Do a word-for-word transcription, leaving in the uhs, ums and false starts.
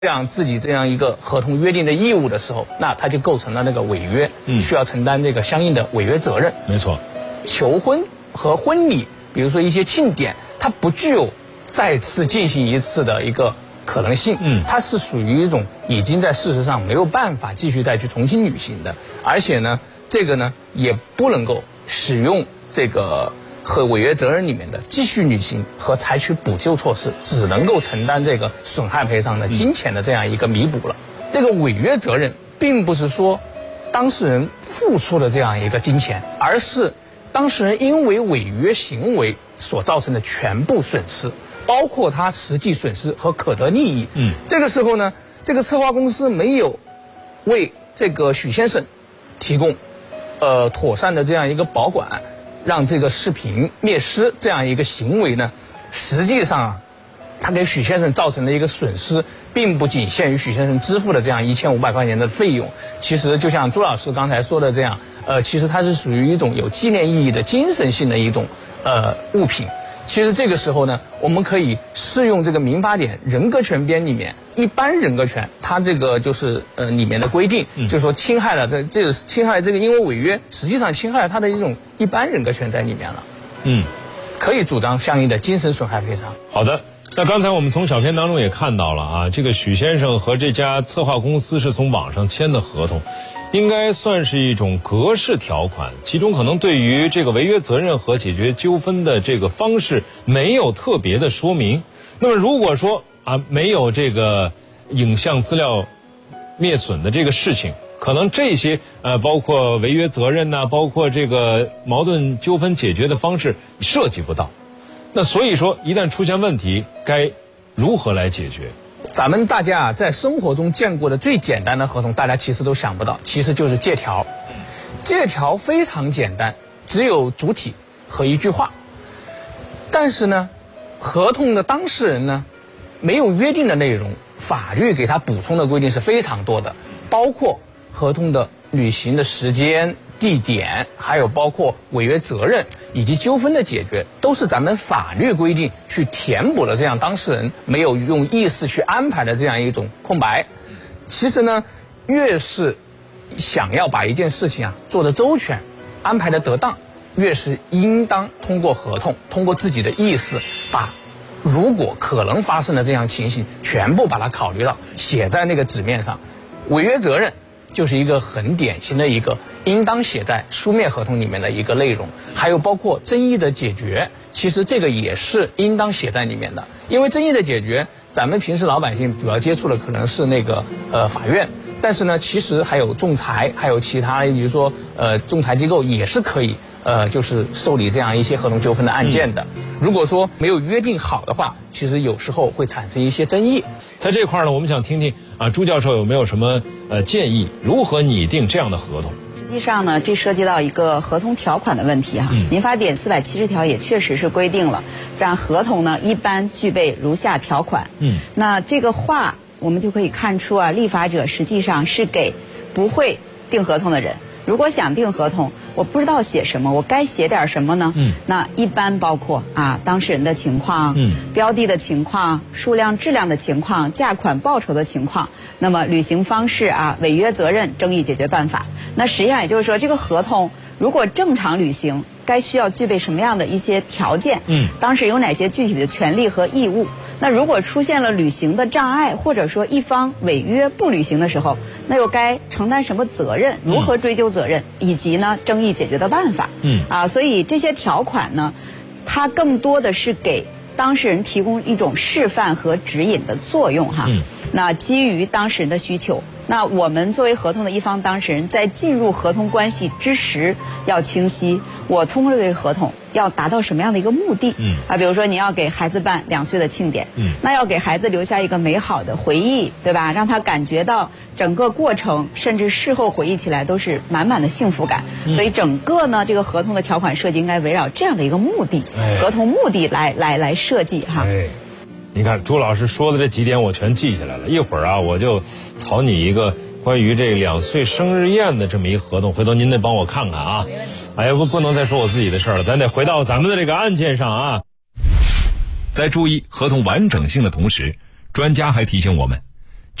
这样自己这样一个合同约定的义务的时候，那他就构成了那个违约，嗯，需要承担这个相应的违约责任。 没错， 求婚和婚礼，比如说一些庆典，它不具有再次进行一次的一个可能性，嗯，它是属于一种已经在事实上没有办法继续再去重新履行的，而且呢，这个呢也不能够使用这个和违约责任里面的继续履行和采取补救措施，只能够承担这个损害赔偿的金钱的这样一个弥补了。这个违约责任并不是说当事人付出的这样一个金钱，而是当事人因为违约行为所造成的全部损失，包括他实际损失和可得利益。嗯，这个时候呢，这个策划公司没有为这个许先生提供呃妥善的这样一个保管，让这个视频灭失这样一个行为呢，实际上啊，他给许先生造成的一个损失，并不仅限于许先生支付的这样一千五百块钱的费用。其实就像朱老师刚才说的这样，呃，其实它是属于一种有纪念意义的精神性的一种呃物品。其实这个时候呢，我们可以适用这个民法典人格权编里面一般人格权，它这个就是呃里面的规定，嗯、就是说侵害了这这个侵害这个因为违约，实际上侵害了他的一种一般人格权在里面了。嗯，可以主张相应的精神损害赔偿。 好的。那刚才我们从小片当中也看到了啊，这个许先生和这家策划公司是从网上签的合同，应该算是一种格式条款，其中可能对于这个违约责任和解决纠纷的这个方式没有特别的说明。那么如果说啊没有这个影像资料灭损的这个事情，可能这些呃包括违约责任呐、啊，包括这个矛盾纠纷解决的方式涉及不到。那所以说，一旦出现问题，该如何来解决？ 咱们大家啊，在生活中见过的最简单的合同，大家其实都想不到，其实就是借条。借条非常简单，只有主体和一句话。但是呢，合同的当事人呢，没有约定的内容，法律给他补充的规定是非常多的，包括合同的履行的时间、地点，还有包括违约责任以及纠纷的解决，都是咱们法律规定去填补了这样当事人没有用意识去安排的这样一种空白。其实呢，越是想要把一件事情啊做得周全、安排得得当，越是应当通过合同，通过自己的意识，把如果可能发生的这样情形全部把它考虑到，写在那个纸面上。违约责任就是一个很典型的一个应当写在书面合同里面的一个内容，还有包括争议的解决，其实这个也是应当写在里面的。因为争议的解决，咱们平时老百姓主要接触的可能是那个呃法院，但是呢，其实还有仲裁，还有其他比如说呃仲裁机构也是可以呃就是受理这样一些合同纠纷的案件的。如果说没有约定好的话，其实有时候会产生一些争议。 在这块呢，我们想听听啊，朱教授有没有什么呃建议，如何拟定这样的合同？ 实际上呢，这涉及到一个合同条款的问题哈。嗯、民法典四百七十条也确实是规定了，这样合同呢一般具备如下条款。嗯，那这个话我们就可以看出啊，立法者实际上是给不会订合同的人。如果想订合同，我不知道写什么，我该写点什么呢？嗯，那一般包括啊当事人的情况，嗯，标的的情况，数量质量的情况，价款报酬的情况，那么履行方式啊，违约责任，争议解决办法。那实际上也就是说，这个合同如果正常履行，该需要具备什么样的一些条件？嗯，当时有哪些具体的权利和义务？那如果出现了履行的障碍，或者说一方违约不履行的时候，那又该承担什么责任？如何追究责任？以及呢，争议解决的办法？嗯，啊，所以这些条款呢，它更多的是给当事人提供一种示范和指引的作用哈。嗯，那基于当事人的需求，那我们作为合同的一方当事人，在进入合同关系之时要清晰，我通过这个合同要达到什么样的一个目的？嗯，啊，比如说你要给孩子办两岁的庆典，嗯，那要给孩子留下一个美好的回忆，对吧？让他感觉到整个过程，甚至事后回忆起来都是满满的幸福感。嗯、所以整个呢，这个合同的条款设计应该围绕这样的一个目的，哎、合同目的来来来设计哈。 哎，你看朱老师说的这几点我全记下来了，一会儿啊我就草拟一个关于这两岁生日宴的这么一合同，回头您得帮我看看啊。哎呀，不不能再说我自己的事了，咱得回到咱们的这个案件上啊。 在注意合同完整性的同时，专家还提醒我们，